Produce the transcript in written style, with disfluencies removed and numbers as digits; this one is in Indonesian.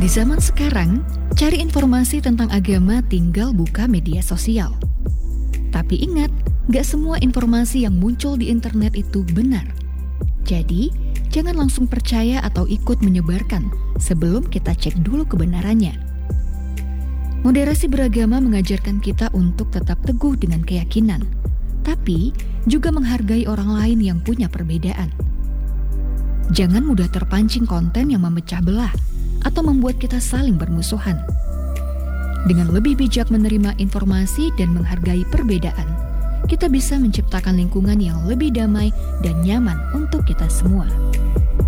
Di zaman sekarang, cari informasi tentang agama tinggal buka media sosial. Tapi ingat, gak semua informasi yang muncul di internet itu benar. Jadi, jangan langsung percaya atau ikut menyebarkan sebelum kita cek dulu kebenarannya. Moderasi beragama mengajarkan kita untuk tetap teguh dengan keyakinan, tapi juga menghargai orang lain yang punya perbedaan. Jangan mudah terpancing konten yang memecah belah atau membuat kita saling bermusuhan. Dengan lebih bijak menerima informasi dan menghargai perbedaan, kita bisa menciptakan lingkungan yang lebih damai dan nyaman untuk kita semua.